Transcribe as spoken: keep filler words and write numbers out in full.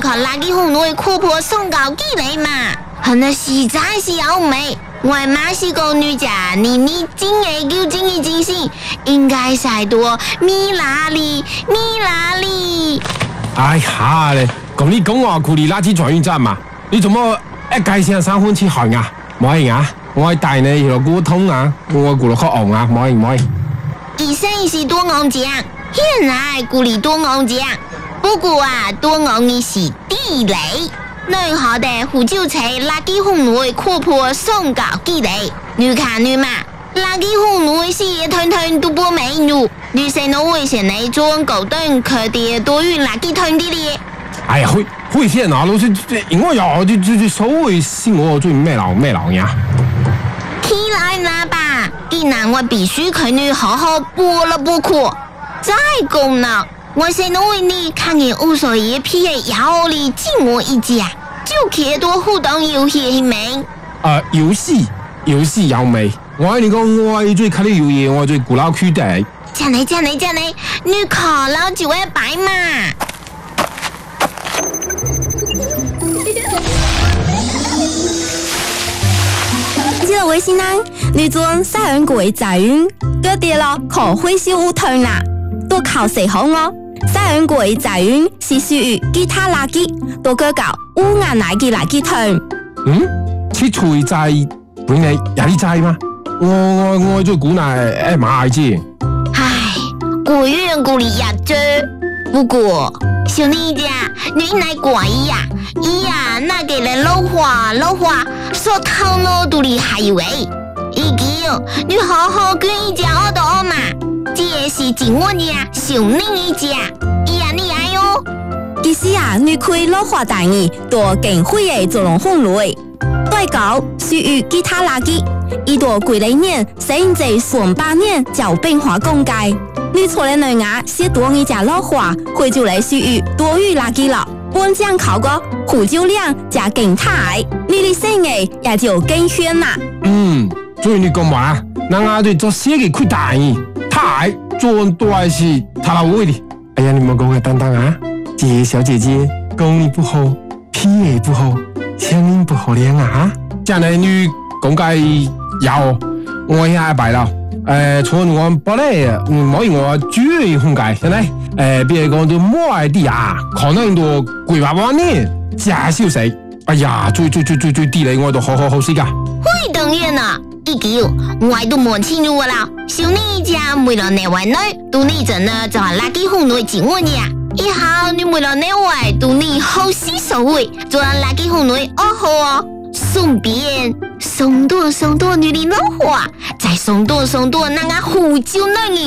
靠垃圾桶內闊婆送高幾嚟嘛，可能實在是有味。我媽是個女家，你你真係叫真係真心，應該晒多米拉里米拉里。 哎呀咧，咁你講話佢哋垃圾轉運站嘛？你做乜一介聲三分錢行啊？唔可以啊！我帶你去溝通啊，我顧落去昂啊，唔可以唔可以。 以前是多昂獎，現在顧里多昂獎，不過啊，多昂嘅是地雷。女好的胡椒菜垃圾桶內闊婆送高幾嚟，女看女嘛，垃圾桶內是一團團都不美女，女生都危險嚟做高端可啲多於垃圾桶啲咧。 哎呀，會會險啊！老師，我呀就就就所謂是我最咩老咩老呀。 起來啦吧，既然我必須佢女好好播了不可，再講啦。我先弄為你看見無所謂皮嘅要你敬我一家，就可多互動遊戲沒？ 啊，遊戲遊戲有未？我係你講，我係最睇啲遊戲，我最古老區的。 真係真係真係，你考了就會擺嘛。 記得微信啦，你做三人鬼仔運，嗰啲咯可會是烏藤啦，多靠誰好我。三人鬼仔運是屬於其他垃圾，多個搞烏眼奶嘅垃圾桶。 嗯，切除仔本嚟有啲仔嗎？我我我最估係誒馬子。 唉，古遠古里也啫。不過小妮家，你來怪呀，咿呀那個人老話老話，說頭腦都厲害喂。已經你好好跟一家我都嘛。這是緊我家小妮一家，咿呀你愛喲。 其實啊，你可以老話大意，多更會嘅做龍鳳類，對搞屬於其他垃圾，一多幾嚟年，甚至上百年就變化公界。你錯了女牙，寫多一家老話，會就嚟屬於多餘垃圾了。本將考個胡椒量加更大，你的生意也就更圈啦。 嗯，所以你講話，人家對做事嘅虧大意。太做多還是他老位的。哎呀，你莫講嘅等等啊！這小姐姐功力不好，脾也不好，聲音不好聽啊！將來你講解有我現在擺了，誒，從我本來唔可以我主要風格，現在誒，別講到外地啊，可能都幾百萬年假消息。哎呀，最最最最最地雷我都好好好死噶。 會當然啦。一叫我都冇清楚啦，小妮家每了內外內，都你真呢就係垃圾桶內緊我呀。以後你每了內外，都你好洗手位，就係垃圾桶內哦好哦。順便送多送多你的老話，再送多送多那個胡椒內